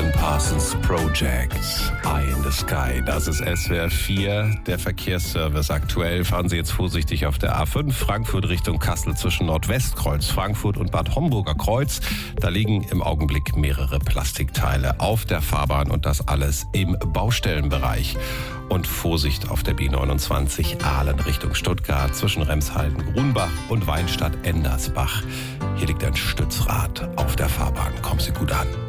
Alan Parsons Project, Eye in the Sky. Das ist SWR 4, der Verkehrsservice aktuell. Fahren Sie jetzt vorsichtig auf der A5, Frankfurt Richtung Kassel zwischen Nordwestkreuz, Frankfurt und Bad Homburger Kreuz. Da liegen im Augenblick mehrere Plastikteile auf der Fahrbahn und das alles im Baustellenbereich. Und Vorsicht auf der B29 Aalen Richtung Stuttgart zwischen Remshalden, Grunbach und Weinstadt-Endersbach. Hier liegt ein Stützrad auf der Fahrbahn. Kommen Sie gut an.